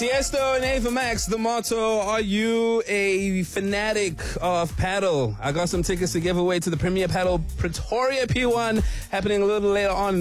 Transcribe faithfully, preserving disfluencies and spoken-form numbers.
Tiesto and Ava Max, the motto, are you a fanatic of paddle? I got some tickets to give away to the Premier Paddle Pretoria P one happening a little later on